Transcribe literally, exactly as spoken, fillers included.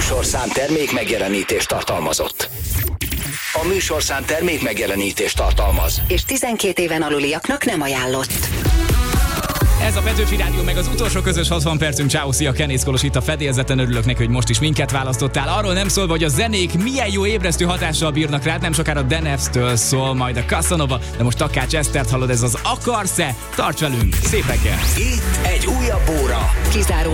műsorszám termék megjelenítést tartalmazott. A műsorszám termék megjelenítést tartalmaz. És tizenkét éven aluliaknak nem ajánlott. Ez a Petőfi Rádió, meg az utolsó közös hatvan percünk. Ciao, szia, Kenész Kolos itt a fedélzeten. Örülök neki, hogy most is minket választottál. Arról nem szólva, hogy a zenék milyen jó ébresztő hatással bírnak rád. Nem sokára Denevs-től szól majd a Casanova, de most Takács Esztert hallod, ez az Akarsz-e? Tarts velünk, szép reggel! Itt egy újabb óra. Kizáró